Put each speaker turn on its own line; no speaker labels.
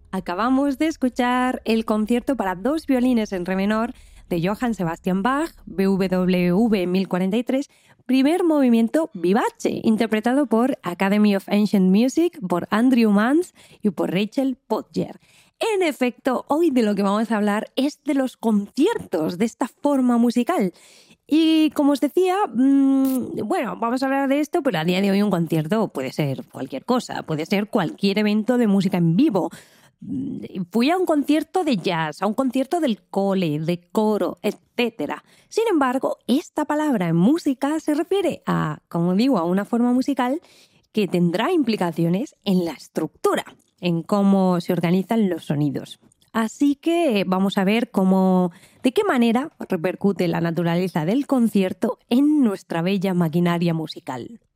Acabamos de escuchar el concierto para dos violines en re menor de Johann Sebastian Bach, BWV 1043, primer movimiento vivace, interpretado por Academy of Ancient Music, por Andrew Mans y por Rachel Podger. En efecto, hoy de lo que vamos a hablar es de los conciertos de esta forma musical. Y como os decía, bueno, vamos a hablar de esto, pero a día de hoy un concierto puede ser cualquier cosa, puede ser cualquier evento de música en vivo. Fui a un concierto de jazz, a un concierto del cole, de coro, etc. Sin embargo, esta palabra en música se refiere a, como digo, a una forma musical que tendrá implicaciones en la estructura, en cómo se organizan los sonidos. Así que vamos a ver de qué manera repercute la naturaleza del concierto en nuestra bella maquinaria musical.